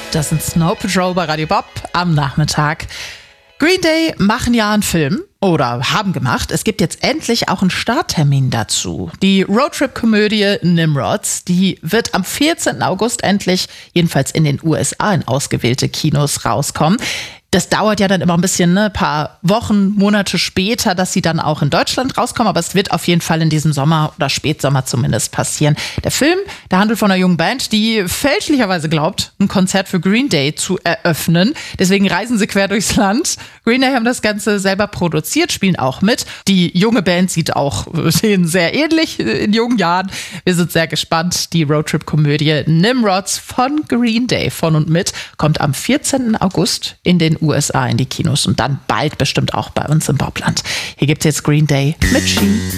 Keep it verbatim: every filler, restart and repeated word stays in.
Das sind Snow Patrol bei Radio Bob am Nachmittag. Green Day machen ja einen Film oder haben gemacht. Es gibt jetzt endlich auch einen Starttermin dazu. Die Roadtrip-Komödie Nimrods, die wird am vierzehnten August endlich, jedenfalls in den U S A, in ausgewählte Kinos rauskommen. Das dauert ja dann immer ein bisschen, ne, ein paar Wochen, Monate später, dass sie dann auch in Deutschland rauskommen. Aber es wird auf jeden Fall in diesem Sommer oder Spätsommer zumindest passieren. Der Film, der handelt von einer jungen Band, die fälschlicherweise glaubt, ein Konzert für Green Day zu eröffnen. Deswegen reisen sie quer durchs Land. Green Day haben das Ganze selber produziert, spielen auch mit. Die junge Band sieht auch denen sehr ähnlich in jungen Jahren. Wir sind sehr gespannt. Die Roadtrip-Komödie Nimrods von Green Day, von und mit, kommt am vierzehnten August in den U S A in die Kinos und dann bald bestimmt auch bei uns im Bobland. Hier gibt's jetzt Green Day mit She.